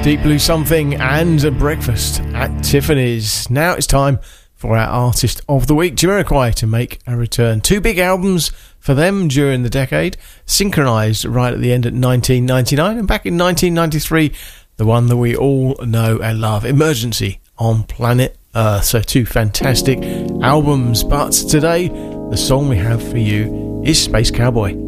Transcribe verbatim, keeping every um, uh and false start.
Deep Blue Something and a Breakfast at Tiffany's. Now it's time for our Artist of the Week, Jamiroquai, to make a return. Two big albums for them during the decade, synchronised right at the end of nineteen ninety-nine, and back in nineteen ninety-three, the one that we all know and love, Emergency on Planet Earth. So two fantastic albums, but today the song we have for you is Space Cowboy.